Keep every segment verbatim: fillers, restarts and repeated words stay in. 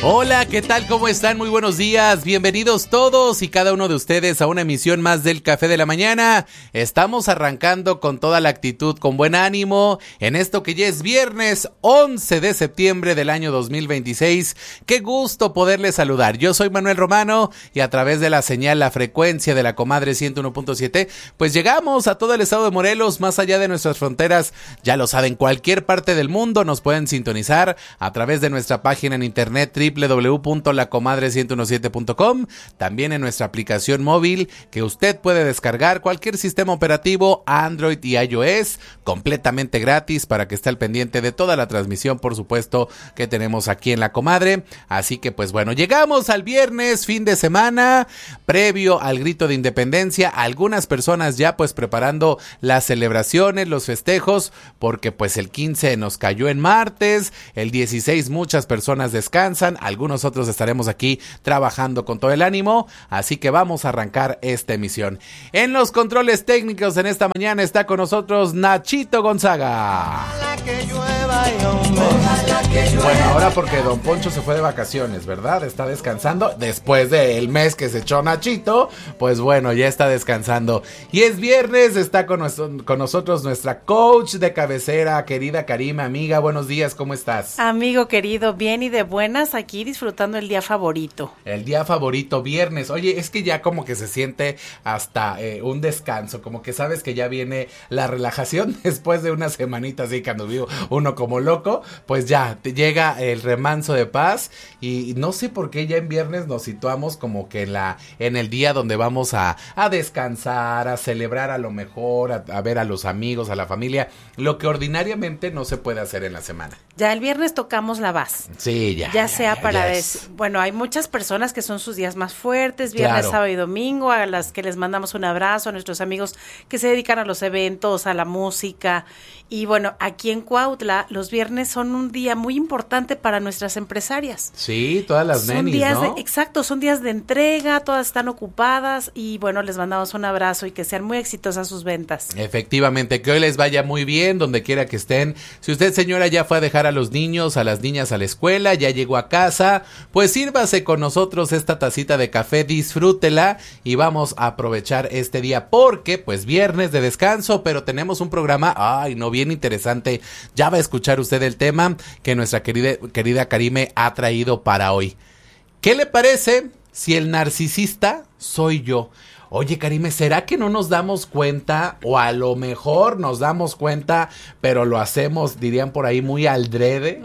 Hola, ¿qué tal? ¿Cómo están? Muy buenos días. Bienvenidos todos y cada uno de ustedes a una emisión más del Café de la Mañana. Estamos arrancando con toda la actitud, con buen ánimo, en esto que ya es viernes once de septiembre del año dos mil veintiséis. Qué gusto poderles saludar. Yo soy Manuel Romano y a través de la señal, la frecuencia de la Comadre ciento uno punto siete, pues llegamos a todo el estado de Morelos, más allá de nuestras fronteras. Ya lo saben, cualquier parte del mundo nos pueden sintonizar a través de nuestra página en internet doble u doble u doble u punto la comadre ciento diecisiete punto com, también en nuestra aplicación móvil que usted puede descargar cualquier sistema operativo Android y iOS completamente gratis para que esté al pendiente de toda la transmisión, por supuesto, que tenemos aquí en La Comadre. Así que pues bueno, llegamos al viernes, fin de semana, previo al grito de independencia, algunas personas ya pues preparando las celebraciones, los festejos, porque pues el quince nos cayó en martes, el dieciséis muchas personas descansan, algunos otros estaremos aquí trabajando con todo el ánimo, así que vamos a arrancar esta emisión. En los controles técnicos en esta mañana está con nosotros Nachito Gonzaga. Ojalá que llueva, ojalá que llueva. Bueno, ahora porque Don Poncho se fue de vacaciones, ¿verdad? Está descansando después del mes que se echó Nachito, pues bueno, ya está descansando. Y es viernes, está con, nuestro, con nosotros nuestra coach de cabecera, querida Karime, amiga, buenos días, ¿cómo estás? Amigo querido, bien y de buenas, aquí disfrutando el día favorito. El día favorito, viernes. Oye, es que ya como que se siente hasta eh, un descanso, como que sabes que ya viene la relajación después de una semanita así cuando vivo uno como loco, pues ya te llega el remanso de paz y no sé por qué ya en viernes nos situamos como que en la en el día donde vamos a, a descansar, a celebrar a lo mejor, a, a ver a los amigos, a la familia, lo que ordinariamente no se puede hacer en la semana. Ya el viernes tocamos la base. Sí, ya. Ya, ya sea ya, para ya decir, bueno, hay muchas personas que son sus días más fuertes, viernes, Claro. sábado y domingo, a las que les mandamos un abrazo, a nuestros amigos que se dedican a los eventos, a la música. Y bueno, aquí en Cuautla, los viernes son un día muy importante para nuestras empresarias. Sí, todas las son nenis, días ¿no? de, exacto, son días de entrega, todas están ocupadas y bueno, les mandamos un abrazo y que sean muy exitosas sus ventas. Efectivamente, que hoy les vaya muy bien, donde quiera que estén. Si usted, señora, ya fue a dejar a los niños, a las niñas a la escuela, ya llegó a casa, pues sírvase con nosotros esta tacita de café, disfrútela y vamos a aprovechar este día porque, pues, viernes de descanso, pero tenemos un programa, ay, no, bien interesante. Ya va a escuchar usted el tema que nuestra querida, querida Karime ha traído para hoy. ¿Qué le parece si el narcisista soy yo? Oye, Karime, ¿será que no nos damos cuenta? O a lo mejor nos damos cuenta, pero lo hacemos, dirían por ahí, muy aldrede.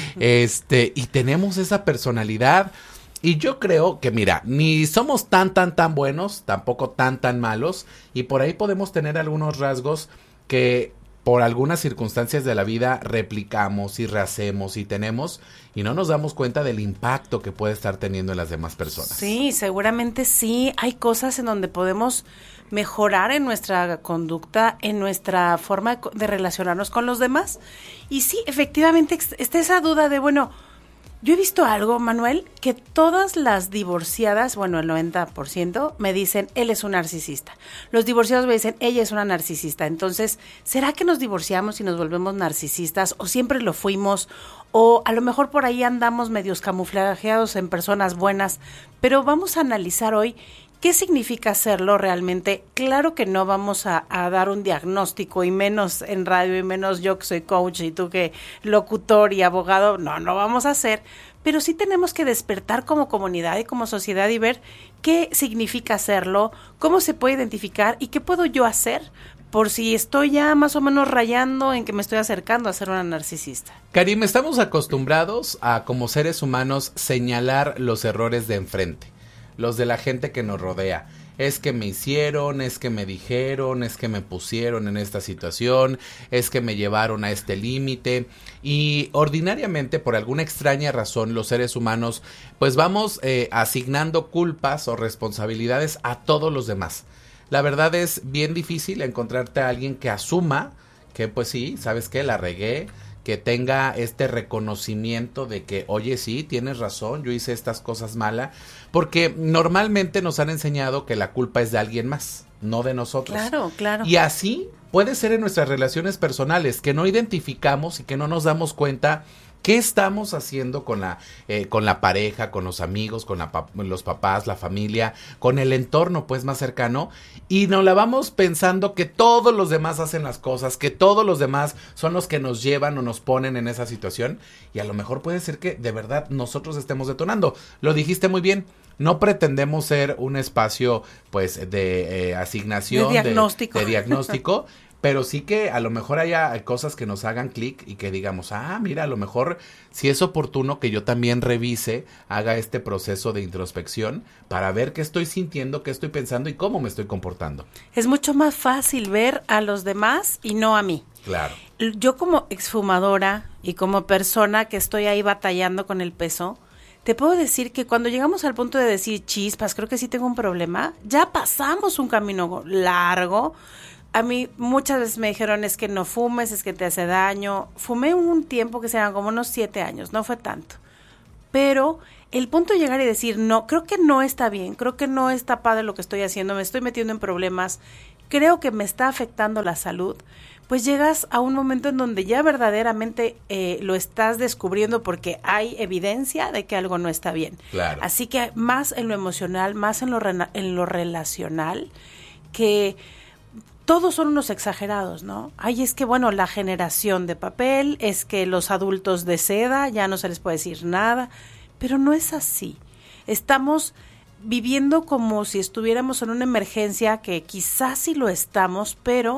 Este, y tenemos esa personalidad. Y yo creo que, mira, ni somos tan, tan, tan buenos, tampoco tan, tan malos. Y por ahí podemos tener algunos rasgos que por algunas circunstancias de la vida replicamos y rehacemos y tenemos y no nos damos cuenta del impacto que puede estar teniendo en las demás personas. Sí, seguramente sí. Hay cosas en donde podemos mejorar en nuestra conducta, en nuestra forma de relacionarnos con los demás. Y sí, efectivamente está esa duda de, bueno, yo he visto algo, Manuel, que todas las divorciadas, bueno, el noventa por ciento, me dicen, él es un narcisista. Los divorciados me dicen, ella es una narcisista. Entonces, ¿será que nos divorciamos y nos volvemos narcisistas? ¿O siempre lo fuimos? O a lo mejor por ahí andamos medios camuflajeados en personas buenas. Pero vamos a analizar hoy qué significa serlo realmente. Claro que no vamos a, a dar un diagnóstico, y menos en radio, y menos yo que soy coach y tú que locutor y abogado, no, no vamos a hacer, pero sí tenemos que despertar como comunidad y como sociedad y ver qué significa serlo, cómo se puede identificar y qué puedo yo hacer por si estoy ya más o menos rayando en que me estoy acercando a ser una narcisista. Karime, estamos acostumbrados a, como seres humanos, señalar los errores de enfrente, los de la gente que nos rodea. Es que me hicieron, es que me dijeron, es que me pusieron en esta situación, es que me llevaron a este límite. Y ordinariamente, por alguna extraña razón, los seres humanos pues vamos eh, asignando culpas o responsabilidades a todos los demás. La verdad es bien difícil encontrarte a alguien que asuma que pues sí, ¿sabes qué? La regué, que tenga este reconocimiento de que, oye, sí, tienes razón, yo hice estas cosas malas, porque normalmente nos han enseñado que la culpa es de alguien más, no de nosotros. Claro, claro. Y así puede ser en nuestras relaciones personales, que no identificamos y que no nos damos cuenta ¿Qué estamos haciendo con la, eh, con la pareja, con los amigos, con la pa- los papás, la familia, con el entorno pues más cercano? Y nos la vamos pensando que todos los demás hacen las cosas, que todos los demás son los que nos llevan o nos ponen en esa situación. Y a lo mejor puede ser que de verdad nosotros estemos detonando. Lo dijiste muy bien. No pretendemos ser un espacio pues de eh, asignación, de diagnóstico, de, de diagnóstico pero sí que a lo mejor haya cosas que nos hagan clic y que digamos, ah, mira, a lo mejor sí es oportuno que yo también revise, haga este proceso de introspección para ver qué estoy sintiendo, qué estoy pensando y cómo me estoy comportando. Es mucho más fácil ver a los demás y no a mí. Claro. Yo como exfumadora y como persona que estoy ahí batallando con el peso, te puedo decir que cuando llegamos al punto de decir, chispas, creo que sí tengo un problema, ya pasamos un camino largo. A mí muchas veces me dijeron, es que no fumes, es que te hace daño. Fumé un tiempo que sean como unos siete años, no fue tanto. Pero el punto de llegar y decir, no, creo que no está bien, creo que no está padre lo que estoy haciendo, me estoy metiendo en problemas, creo que me está afectando la salud, pues llegas a un momento en donde ya verdaderamente eh, lo estás descubriendo porque hay evidencia de que algo no está bien. Claro. Así que más en lo emocional, más en lo, re- en lo relacional, que todos son unos exagerados, ¿no? Ay, es que, bueno, la generación de papel, es que los adultos de seda, ya no se les puede decir nada, pero no es así. Estamos viviendo como si estuviéramos en una emergencia, que quizás sí lo estamos, pero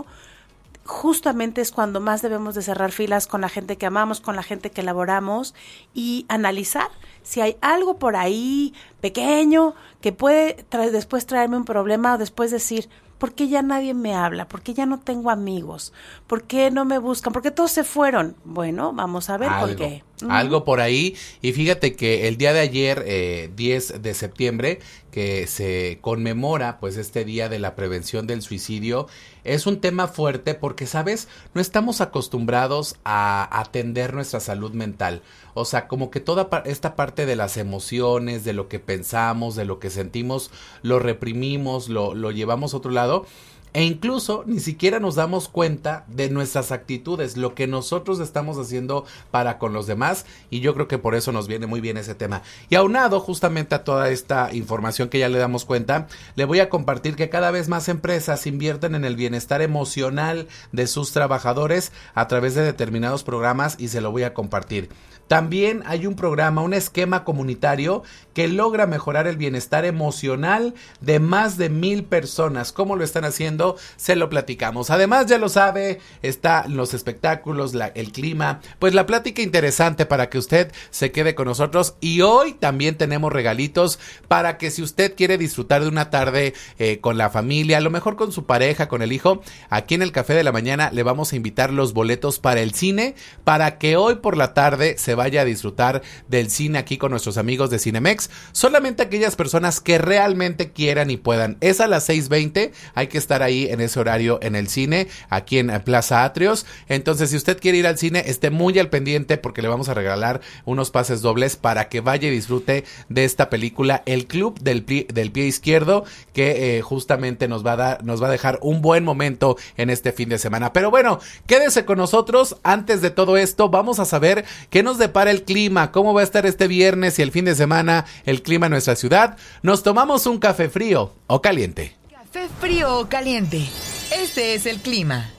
justamente es cuando más debemos de cerrar filas con la gente que amamos, con la gente que laboramos y analizar si hay algo por ahí pequeño que puede tra- después traerme un problema o después decir, ¿por qué ya nadie me habla? ¿Por qué ya no tengo amigos? ¿Por qué no me buscan? ¿Por qué todos se fueron? Bueno, vamos a ver algo, por qué. Uh-huh. Algo por ahí. Y fíjate que el día de ayer, eh, diez de septiembre, que se conmemora pues este día de la prevención del suicidio, es un tema fuerte porque, ¿sabes? No estamos acostumbrados a atender nuestra salud mental. O sea, como que toda pa- esta parte de las emociones, de lo que pensamos, de lo que sentimos, lo reprimimos, lo, lo llevamos a otro lado. E incluso ni siquiera nos damos cuenta de nuestras actitudes, lo que nosotros estamos haciendo para con los demás, y yo creo que por eso nos viene muy bien ese tema. Y aunado justamente a toda esta información que ya le damos cuenta, le voy a compartir que cada vez más empresas invierten en el bienestar emocional de sus trabajadores a través de determinados programas, y se lo voy a compartir. También hay un programa, un esquema comunitario que logra mejorar el bienestar emocional de más de mil personas. ¿Cómo lo están haciendo? Se lo platicamos. Además, ya lo sabe, están los espectáculos, la, el clima, pues la plática interesante para que usted se quede con nosotros. Y hoy también tenemos regalitos para que si usted quiere disfrutar de una tarde eh, con la familia, a lo mejor con su pareja, con el hijo, aquí en el Café de la Mañana le vamos a invitar los boletos para el cine, para que hoy por la tarde se vaya a disfrutar del cine aquí con nuestros amigos de Cinemex. Solamente aquellas personas que realmente quieran y puedan. Es a las seis veinte, hay que estar ahí en ese horario en el cine, aquí en Plaza Atrios. Entonces, si usted quiere ir al cine, esté muy al pendiente porque le vamos a regalar unos pases dobles para que vaya y disfrute de esta película, El Club del Pie, del Pie Izquierdo, que eh, justamente nos va a dar, nos va a dejar un buen momento en este fin de semana. Pero bueno, quédese con nosotros. Antes de todo esto, vamos a saber qué nos depara el clima, cómo va a estar este viernes y el fin de semana el clima en nuestra ciudad. Nos tomamos un café frío o caliente. Café frío o caliente. Este es el clima.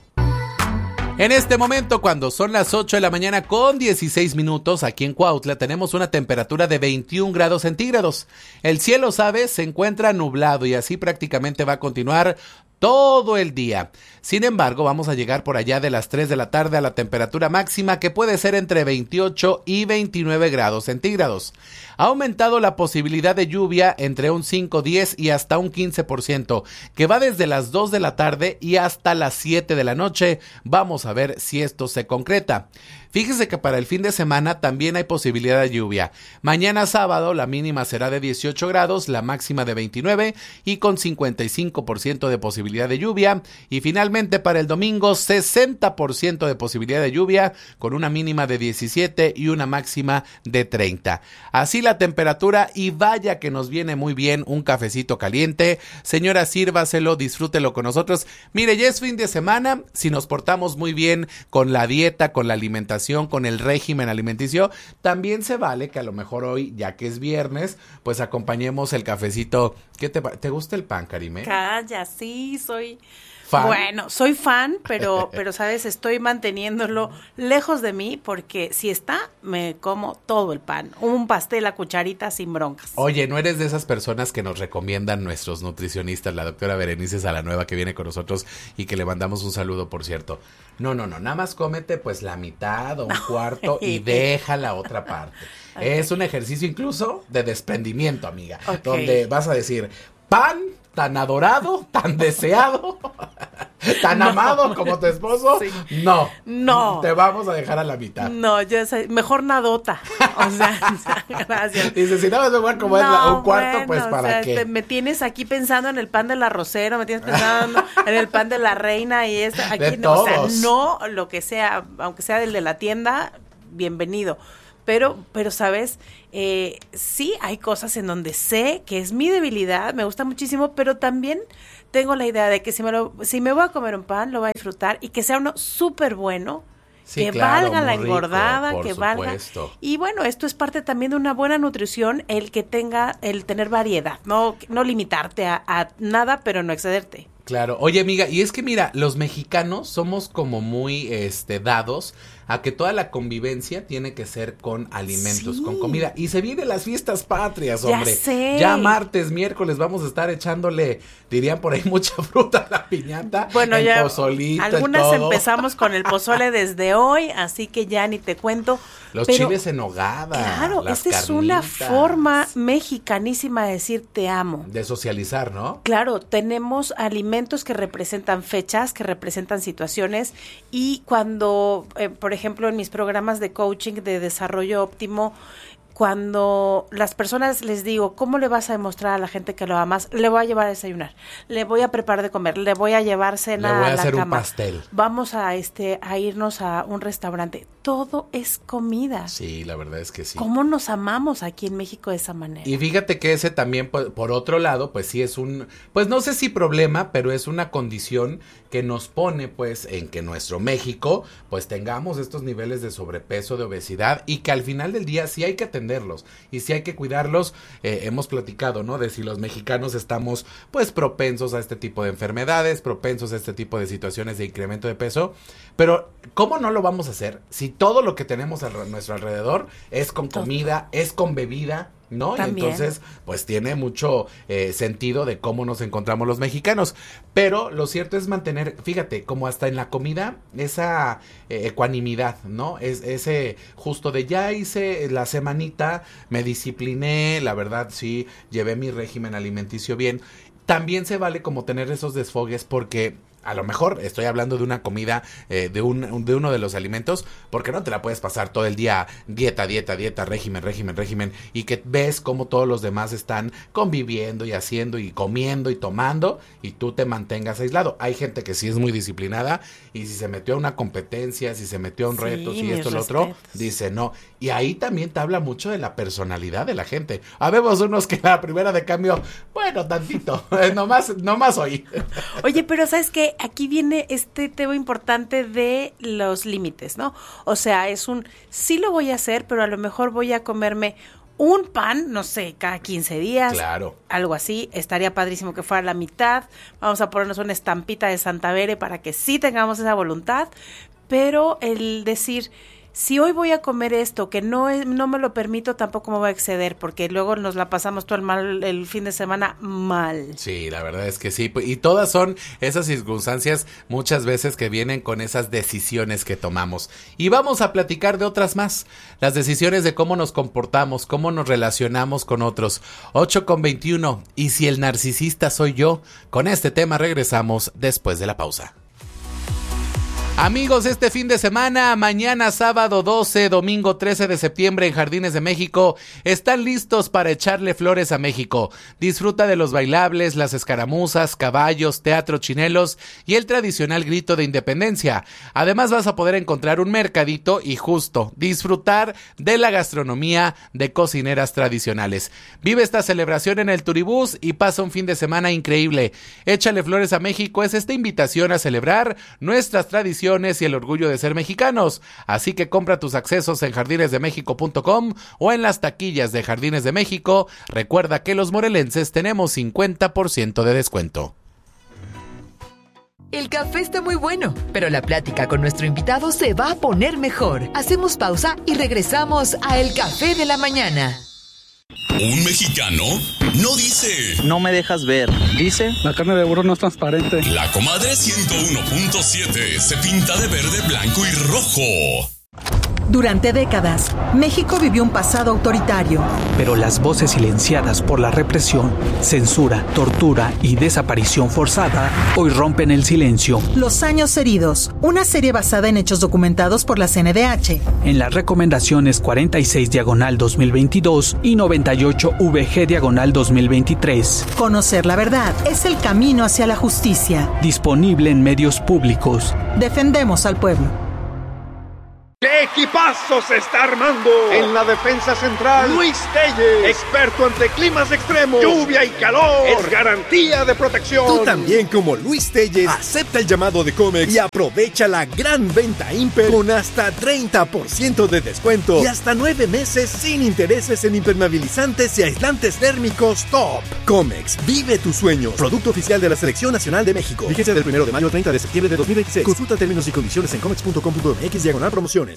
En este momento, cuando son las ocho de la mañana con dieciséis minutos, aquí en Cuautla tenemos una temperatura de veintiún grados centígrados. El cielo, ¿sabes?, se encuentra nublado y así prácticamente va a continuar todo el día. Sin embargo, vamos a llegar por allá de las tres de la tarde a la temperatura máxima, que puede ser entre veintiocho y veintinueve grados centígrados. Ha aumentado la posibilidad de lluvia entre un cinco, diez y hasta un quince por ciento, que va desde las dos de la tarde y hasta las siete de la noche. Vamos a ver si esto se concreta. Fíjese que para el fin de semana también hay posibilidad de lluvia. Mañana sábado la mínima será de dieciocho grados, la máxima de veintinueve y con cincuenta y cinco por ciento de posibilidad de lluvia. Y finalmente para el domingo sesenta por ciento de posibilidad de lluvia con una mínima de diecisiete y una máxima de treinta. Así la temperatura, y vaya que nos viene muy bien un cafecito caliente. Señora, sírvaselo, disfrútelo con nosotros. Mire, ya es fin de semana, si nos portamos muy bien con la dieta, con la alimentación, alimentación, con el régimen alimenticio, también se vale que a lo mejor hoy, ya que es viernes, pues acompañemos el cafecito. ¿Qué te ¿Te gusta el pan, Karime? Calla, sí, soy... ¿Fan? Bueno, soy fan, pero, pero sabes, estoy manteniéndolo lejos de mí porque si está, me como todo el pan. Un pastel a cucharita sin broncas. Oye, ¿no eres de esas personas que nos recomiendan nuestros nutricionistas, la doctora Berenice Salanueva, que viene con nosotros y que le mandamos un saludo, por cierto? No, no, no, nada más cómete pues la mitad o un cuarto y deja la otra parte. Okay. Es un ejercicio incluso de desprendimiento, amiga, okay. donde vas a decir, pan tan adorado, tan deseado, tan no. amado como tu esposo, sí. no, no, te vamos a dejar a la mitad. No, ya sé, mejor nadota, o sea, gracias. Dice, si no vas a jugar como no, es la, un cuarto, bueno, pues para o sea, qué. Te, me tienes aquí pensando en el pan del arrocero, me tienes pensando en el pan de la reina y esta, aquí de no, todos. O sea, no, lo que sea, aunque sea del de la tienda, bienvenido. Pero, pero sabes, eh, sí hay cosas en donde sé que es mi debilidad, me gusta muchísimo, pero también tengo la idea de que si me, lo, si me voy a comer un pan, lo voy a disfrutar y que sea uno súper bueno, sí, que claro, valga la engordada, rico, que supuesto. valga. Y bueno, esto es parte también de una buena nutrición, el que tenga, el tener variedad, no, no limitarte a, a nada, pero no excederte. Claro. Oye, amiga, y es que mira, los mexicanos somos como muy este dados a que toda la convivencia tiene que ser con alimentos, sí. con comida. Y se vienen las fiestas patrias, hombre. Ya sé. Ya martes, miércoles vamos a estar echándole, dirían por ahí, mucha fruta a la piñata. Bueno, el ya pozolito, algunas todo. Empezamos con el pozole desde hoy, así que ya ni te cuento. Los pero, chiles en nogada. Claro, las esta carnitas. Es una forma mexicanísima de decir te amo. De socializar, ¿no? Claro, tenemos alimentos que representan fechas, que representan situaciones y cuando, eh, por ejemplo, en mis programas de coaching de desarrollo óptimo, cuando las personas les digo, ¿cómo le vas a demostrar a la gente que lo amas? Le voy a llevar a desayunar, le voy a preparar de comer, le voy a llevar cena a la cama. Le voy a hacer un pastel. Vamos a este a irnos a un restaurante. Todo es comida. Sí, la verdad es que sí. ¿Cómo nos amamos aquí en México de esa manera? Y fíjate que ese también, por, por otro lado, pues sí es un, pues no sé si problema, pero es una condición que nos pone pues en que nuestro México pues tengamos estos niveles de sobrepeso, de obesidad y que al final del día sí hay que atenderlos y sí hay que cuidarlos. Eh, hemos platicado, ¿no? De si los mexicanos estamos pues propensos a este tipo de enfermedades, propensos a este tipo de situaciones de incremento de peso, pero ¿cómo no lo vamos a hacer si todo lo que tenemos a nuestro alrededor es con comida, es con bebida, ¿no? También. Y entonces, pues tiene mucho eh, sentido de cómo nos encontramos los mexicanos. Pero lo cierto es mantener, fíjate, como hasta en la comida, esa eh, ecuanimidad, ¿no? Es ese justo de ya hice la semanita, me discipliné, la verdad sí, llevé mi régimen alimenticio bien. También se vale como tener esos desfogues porque a lo mejor estoy hablando de una comida, eh, de un de uno de los alimentos, porque no te la puedes pasar todo el día dieta, dieta, dieta, régimen, régimen, régimen, y que ves cómo todos los demás están conviviendo y haciendo y comiendo y tomando, y tú te mantengas aislado. Hay gente que sí es muy disciplinada, y si se metió a una competencia, si se metió a un reto, sí, si esto, lo respetos. otro, dice no. Y ahí también te habla mucho de la personalidad de la gente. Habemos unos que la primera de cambio, bueno, tantito, nomás, nomás hoy. Oye, pero ¿sabes qué? Aquí viene este tema importante de los límites, ¿no? O sea, es un, sí lo voy a hacer, pero a lo mejor voy a comerme un pan, no sé, cada quince días. Claro. Algo así, estaría padrísimo que fuera la mitad. Vamos a ponernos una estampita de Santa Bere para que sí tengamos esa voluntad, pero el decir, si hoy voy a comer esto, que no es, no me lo permito, tampoco me voy a exceder, porque luego nos la pasamos todo el mal el fin de semana mal. Sí, la verdad es que sí, y todas son esas circunstancias muchas veces que vienen con esas decisiones que tomamos. Y vamos a platicar de otras más, las decisiones de cómo nos comportamos, cómo nos relacionamos con otros. ocho con veintiuno, y si el narcisista soy yo, con este tema regresamos después de la pausa. Amigos, este fin de semana, mañana sábado doce, domingo trece de septiembre en Jardines de México, están listos para echarle flores a México. Disfruta de los bailables, las escaramuzas, caballos, teatro, chinelos y el tradicional grito de independencia. Además vas a poder encontrar un mercadito y justo disfrutar de la gastronomía de cocineras tradicionales. Vive esta celebración en el Turibús y pasa un fin de semana increíble. Échale flores a México es esta invitación a celebrar nuestras tradiciones tradiciones y el orgullo de ser mexicanos. Así que compra tus accesos en jardines de méxico punto com o en las taquillas de Jardines de México. Recuerda que los morelenses tenemos cincuenta por ciento de descuento. El café está muy bueno, pero la plática con nuestro invitado se va a poner mejor. Hacemos pausa y regresamos a El Café de la Mañana. Un mexicano no dice: no me dejas ver. Dice: la carne de burro no es transparente. La Comadre ciento uno punto siete se pinta de verde, blanco y rojo. Durante décadas, México vivió un pasado autoritario. Pero las voces silenciadas por la represión, censura, tortura y desaparición forzada hoy rompen el silencio. Los años heridos, una serie basada en hechos documentados por la C N D H. En las recomendaciones cuarenta y seis diagonal dos mil veintidós y noventa y ocho V G diagonal dos mil veintitrés. Conocer la verdad es el camino hacia la justicia. Disponible en medios públicos. Defendemos al pueblo. ¡Qué equipazo se está armando! En la defensa central, Luis Telles, experto ante climas extremos, lluvia y calor, es garantía de protección. Tú también, como Luis Telles, acepta el llamado de Comex y aprovecha la gran venta Imper con hasta treinta por ciento de descuento y hasta nueve meses sin intereses en impermeabilizantes y aislantes térmicos top. Comex, vive tus sueños. Producto oficial de la Selección Nacional de México. Vigencia del primero de mayo al treinta de septiembre de dos mil veintiséis. Consulta términos y condiciones en comex punto com punto m x diagonal promociones.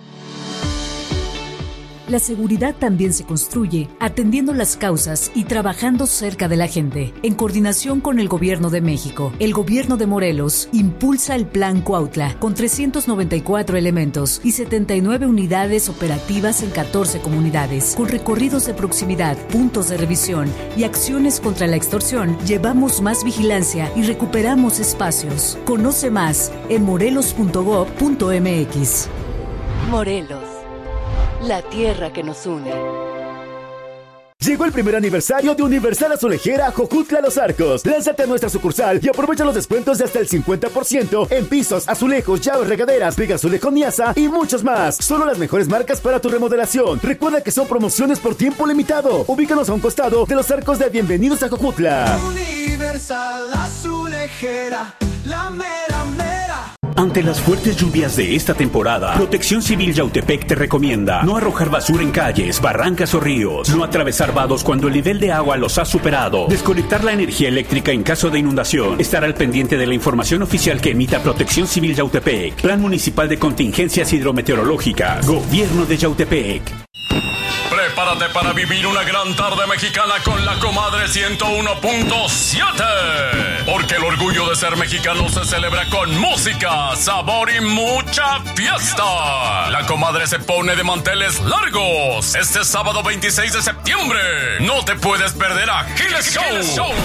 La seguridad también se construye atendiendo las causas y trabajando cerca de la gente. En coordinación con el Gobierno de México, el Gobierno de Morelos impulsa el Plan Cuautla con trescientos noventa y cuatro elementos y setenta y nueve unidades operativas en catorce comunidades. Con recorridos de proximidad, puntos de revisión y acciones contra la extorsión, llevamos más vigilancia y recuperamos espacios. Conoce más en morelos punto gob punto m x. Morelos, la tierra que nos une. Llegó el primer aniversario de Universal Azulejera Jojutla Los Arcos. Lánzate a nuestra sucursal y aprovecha los descuentos de hasta el cincuenta por ciento en pisos, azulejos, llaves, regaderas, Pega Azulejo Niasa y muchos más. Solo las mejores marcas para tu remodelación. Recuerda que son promociones por tiempo limitado. Ubícanos a un costado de los arcos de Bienvenidos a Jojutla. Universal Azulejera, la mera mera. Ante las fuertes lluvias de esta temporada, Protección Civil Yautepec te recomienda no arrojar basura en calles, barrancas o ríos, no atravesar vados cuando el nivel de agua los ha superado, desconectar la energía eléctrica en caso de inundación, estar al pendiente de la información oficial que emita Protección Civil Yautepec, Plan Municipal de Contingencias Hidrometeorológicas, Gobierno de Yautepec. Prepárate para vivir una gran tarde mexicana con la Comadre ciento uno punto siete. Porque el orgullo de ser mexicano se celebra con música, sabor y mucha fiesta. La Comadre se pone de manteles largos este sábado veintiséis de septiembre. No te puedes perder a Giles Show.